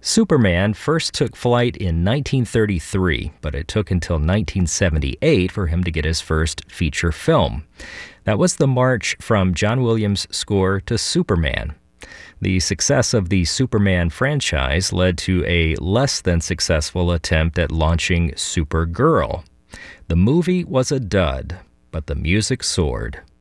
Superman first took flight in 1933, but it took until 1978 for him to get his first feature film. That was the march from John Williams' score to Superman. The success of the Superman franchise led to a less than successful attempt at launching Supergirl. The movie was a dud, but the music soared.